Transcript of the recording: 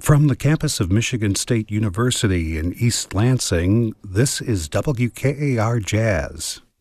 From the campus of Michigan State University in East Lansing, this is WKAR Jazz.